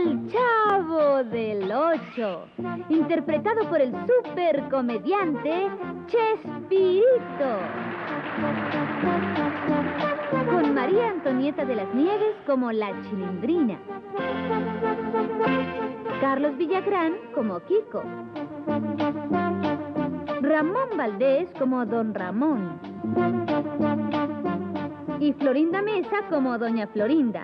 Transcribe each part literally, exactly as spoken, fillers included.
El Chavo del Ocho, interpretado por el supercomediante Chespirito, con María Antonieta de las Nieves como la Chilindrina, Carlos Villagrán como Kiko, Ramón Valdés como Don Ramón y Florinda Mesa como Doña Florinda.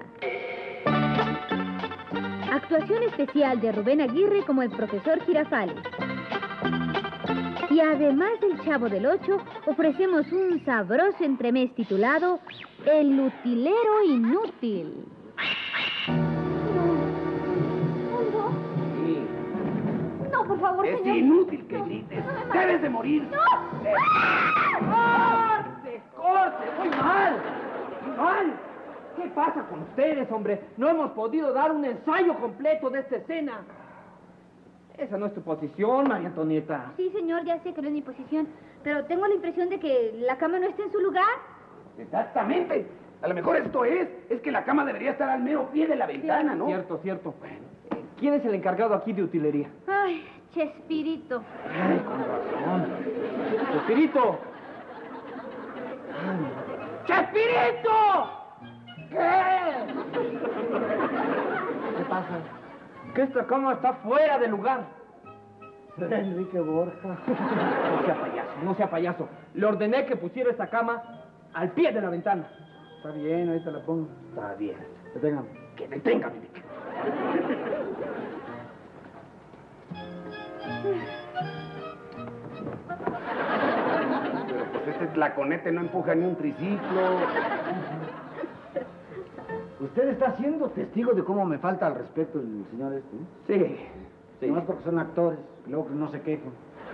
Actuación especial de Rubén Aguirre como el profesor Girafales. Y además del Chavo del Ocho, ofrecemos un sabroso entremés titulado El Utilero Inútil. No, por favor, es señor. Es inútil que grites. Debes de morir. ¡No! ¡Corte, corte! ¡Muy mal! ¡Muy mal! ¿Qué pasa con ustedes, hombre? No hemos podido dar un ensayo completo de esta escena. Esa no es tu posición, María Antonieta. Sí, señor, ya sé que no es mi posición, pero tengo la impresión de que la cama no está en su lugar. Exactamente. A lo mejor esto es, es que la cama debería estar al mero pie de la ventana, Sí. ¿no? Cierto, cierto. ¿Quién es el encargado aquí de utilería? Ay, Chespirito. Ay, con razón. ¡Chespirito! ¡Chespirito! ¿Qué? ¿Qué pasa? Que esta cama está fuera de lugar. Será Enrique Borja. No sea payaso, no sea payaso. Le ordené que pusiera esta cama al pie de la ventana. Está bien, ahorita la pongo. Está bien. Deténgame. Que detenga, mi Vic. Pero pues este tlaconete no empuja ni un triciclo. Usted está siendo testigo de cómo me falta al respeto el señor este, ¿eh? Sí, sí. No es porque son actores, y luego que no se quejen.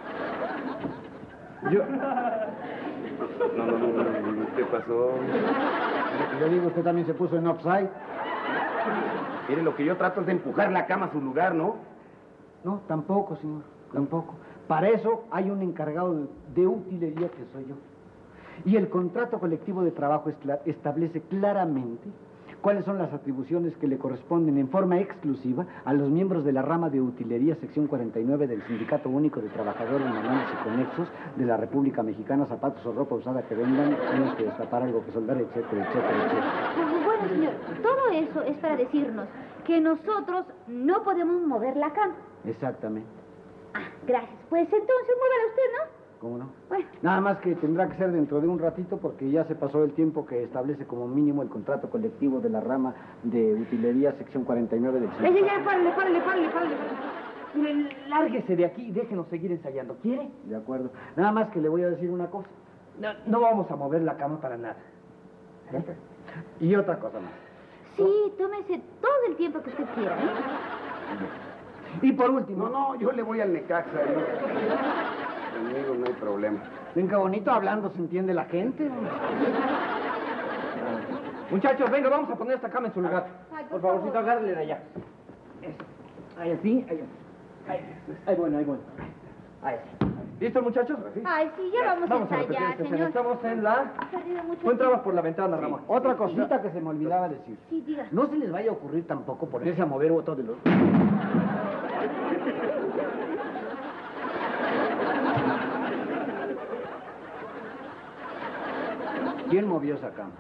Yo... No, no, no, no, no, ¿qué pasó? Lo que yo digo, usted también se puso en offside. Mire, lo que yo trato es de empujar la cama a su lugar, ¿no? No, tampoco, señor, tampoco. Para eso hay un encargado de, de utilería que soy yo. Y el contrato colectivo de trabajo escla- establece claramente cuáles son las atribuciones que le corresponden en forma exclusiva a los miembros de la rama de utilería sección cuarenta y nueve del Sindicato Único de Trabajadores Manuales y Conexos de la República Mexicana, zapatos o ropa usada que vendan, tienes que destapar algo que soldar, etcétera, etcétera, etcétera. Bueno, señor, todo eso es para decirnos que nosotros no podemos mover la cama. Exactamente. Ah, gracias. Pues entonces muévala usted, ¿no? ¿Cómo no? Bueno. Nada más que tendrá que ser dentro de un ratito porque ya se pasó el tiempo que establece como mínimo el contrato colectivo de la rama de utilería sección cuarenta y nueve del ¡Ey, sindicato. ey, ey! ¡Párale, párale, párale, párale! Mire, lárguese de aquí y déjenos seguir ensayando. ¿Quiere? De acuerdo. Nada más que le voy a decir una cosa. No, no vamos a mover la cama para nada. ¿Eh? Y otra cosa más. Sí, tómese todo el tiempo que usted quiera, ¿eh? Y por último... No, no, yo le voy al Necaxa. ¿no? Conmigo no hay problema. Venga, bonito, hablando se entiende la gente. Muchachos, venga, vamos a poner esta cama en su lugar. Ay, por por favorcito, favor. agárrele de allá. Eso. Ahí así, ahí. Ahí, ahí bueno, ahí bueno. Ahí. ¿Listos, muchachos? Ay, sí, ya vamos, Vamos a a repetir ensayar, esta escena. señor. Estamos en la... Ha perdido mucho Tú entrabas tiempo. por la ventana, Ramón. Otra cosita que se me olvidaba decir. Sí, diga. No se les vaya a ocurrir tampoco ponerse a mover otro de los... ¿Quién movió esa cama?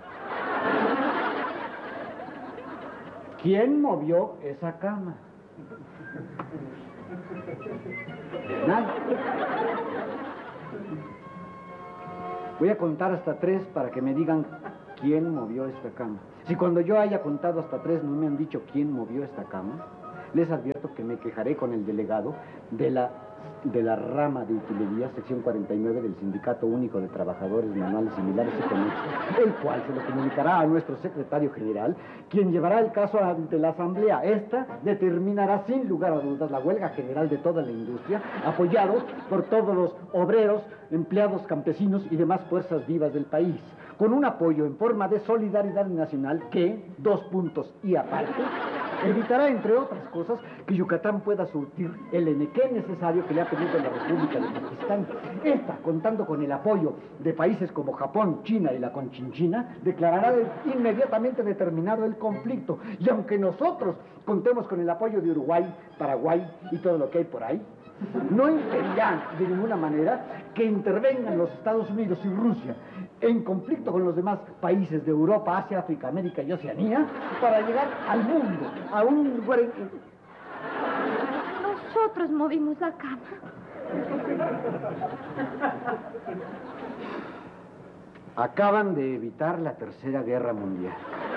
¿Quién movió esa cama? Nadie. Voy a contar hasta tres para que me digan quién movió esta cama. Si cuando yo haya contado hasta tres no me han dicho quién movió esta cama, les advierto que me quejaré con el delegado de la, de la rama de utilería, sección cuarenta y nueve del Sindicato Único de Trabajadores Manuales Similares y Conexos, el cual se lo comunicará a nuestro secretario general, quien llevará el caso ante la asamblea. Esta determinará sin lugar a dudas la huelga general de toda la industria, apoyados por todos los obreros, empleados, campesinos y demás fuerzas vivas del país, con un apoyo en forma de solidaridad nacional que, dos puntos y aparte, Evitará, entre otras cosas, que Yucatán pueda surtir el enequén necesario que le ha pedido la República de Pakistán. Esta, contando con el apoyo de países como Japón, China y la Conchinchina, declarará de inmediatamente determinado el conflicto. Y aunque nosotros contemos con el apoyo de Uruguay, Paraguay y todo lo que hay por ahí, no impedirá de ninguna manera que intervengan los Estados Unidos y Rusia en conflicto con los demás países de Europa, Asia, África, América y Oceanía para llegar al mundo, a un lugar en que... Nosotros movimos la cama. Acaban de evitar la Tercera Guerra Mundial.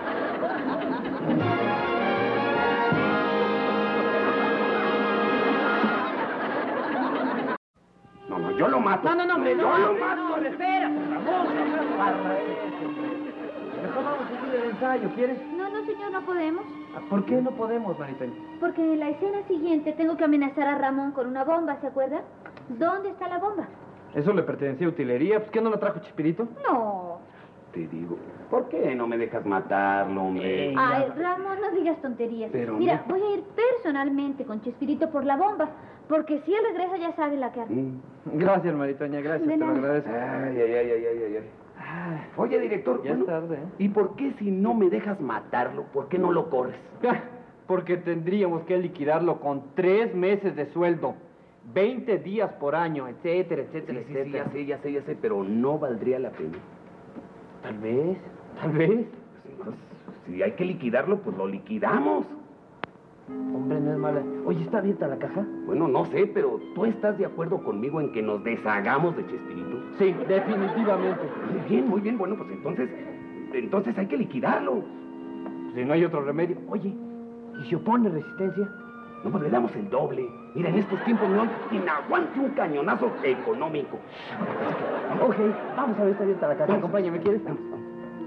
No, no, yo lo mato. No, no, no, hombre, no, yo lo hombre, mato. no, espera, Ramón, Ramón. Mejor vamos a seguir el ensayo, ¿quieres? No, no, señor, no podemos. ¿Por qué no podemos, Maritoña? Porque en la escena siguiente tengo que amenazar a Ramón con una bomba, ¿se acuerda? ¿Dónde está la bomba? ¿Eso le pertenecía a utilería? ¿Pues qué no lo trajo Chespirito? No. Te digo, ¿por qué no me dejas matarlo, hombre? Eh, Ay, Ramón, no digas tonterías. Pero Mira, no. voy a ir personalmente con Chespirito por la bomba, porque si él regresa ya sabe la que hace. Mm. Gracias, Maritoña, gracias, De te lo nada. agradezco. Ay, ay, ay, ay, ay, ay. Ay, Oye, director, ya es bueno, tarde, ¿eh? ¿y por qué si no me dejas matarlo, por qué no lo corres? Ah, porque tendríamos que liquidarlo con tres meses de sueldo, veinte días por año, etcétera, etcétera, Sí, sí, sí, etcétera. ya sé, ya sé, ya sé, pero no valdría la pena. Tal vez, tal vez. Pues, si hay que liquidarlo, pues lo liquidamos. Hombre, no es mala. Oye, ¿está abierta la caja? Bueno, no sé, pero ¿tú estás de acuerdo conmigo en que nos deshagamos de Chespirito? Sí, definitivamente. Muy bien, muy bien. Bueno, pues entonces, entonces hay que liquidarlo. Si no hay otro remedio. Oye, ¿y si opone resistencia? No, pues le damos el doble. Mira, en estos tiempos no hay quien aguante un cañonazo económico. Ok, vamos a ver si está abierta la caja. Vamos. Acompáñame, ¿quieres? Vamos, vamos.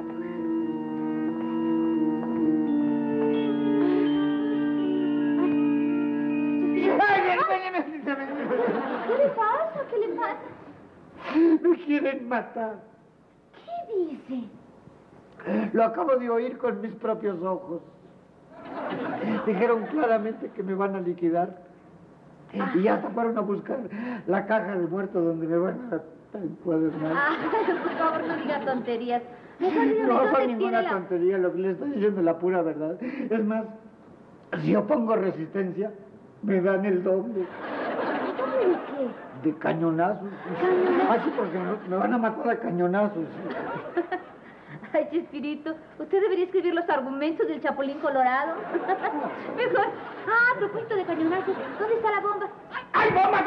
¿Qué le pasa? ¿Qué le pasa? Me quieren matar. ¿Qué dice? Lo acabo de oír con mis propios ojos. Dijeron claramente que me van a liquidar. Y ya hasta fueron a buscar la caja de muertos donde me van a encuadernar. Ay, por favor, no diga tonterías. Mejor dígame No dónde son tiene ninguna la... tontería, lo que le estoy diciendo es la pura verdad. Es más, si opongo resistencia, me dan el doble ¿Dónde de qué? de cañonazos. ¿Cañonazos? Así porque me, me van a matar a cañonazos. Ay, Chespirito, usted debería escribir los argumentos del Chapulín Colorado. Mejor. Ah, a propósito de cañonazos, ¿dónde está la bomba? ¡Ay, bomba!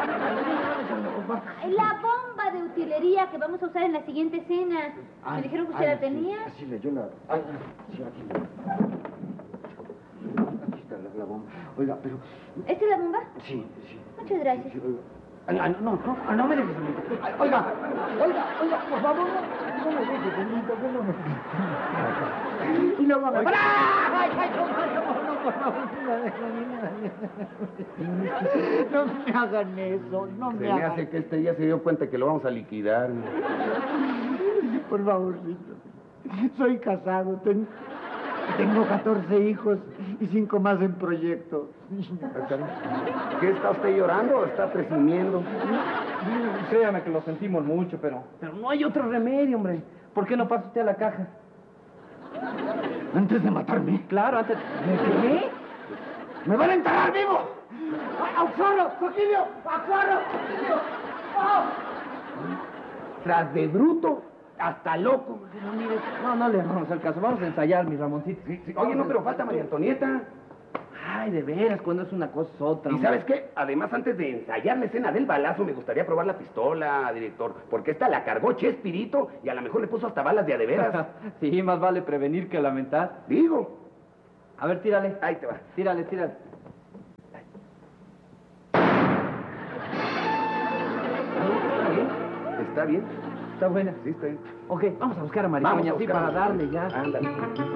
Ay, la bomba de utilería que vamos a usar en la siguiente escena. Me dijeron que usted la tenía. Sí, sí, yo la... Ay, sí, aquí la... Aquí está la, la bomba. Oiga, pero... ¿Esta es la bomba? Sí, sí. Muchas gracias. Sí, oiga. Ay, ay, no, no, no, no me dejes solito. Ay, Oiga, oiga, oiga, por favor, no, no me dejes solito, que no me... Y luego me... ¡Ay, ay, ay, no, no, no, por favor, no me hagan- no me hagan eso, no Se me me hagan... hace que este ya se dio cuenta que lo vamos a liquidar. Por favorcito. Soy casado, ten- tengo catorce hijos y cinco más en proyecto. ¿Qué está usted llorando o está presumiendo? Créame que lo sentimos mucho, pero... Pero no hay otro remedio, hombre. ¿Por qué no pasa usted a la caja? Antes de matarme, Claro, antes... ¿de qué? ¡Me van a enterrar vivo! ¡Auxorro! ¡Coquilio! ¡Auxorro! ¡Coquilio! ¡Oh! Tras de bruto, hasta loco. Pero mire, no, no le vamos al caso. Vamos a ensayar, mi Ramoncito. Sí, sí. Oye, no, pero falta María Antonieta. Ay, de veras, cuando es una cosa es otra. ¿Y hombre. sabes qué? Además, antes de ensayar la escena del balazo, me gustaría probar la pistola, director. Porque esta la cargó Chespirito y a lo mejor le puso hasta balas de a de veras. Sí, más vale prevenir que lamentar. Digo. A ver, tírale. Ahí te va. Tírale, tírale. ¿Está bien? ¿Está bien? Está buena. Sí, está bien. Ok, vamos a buscar a Vamos Maricoña, a así buscar para a- darle ya. Ándale.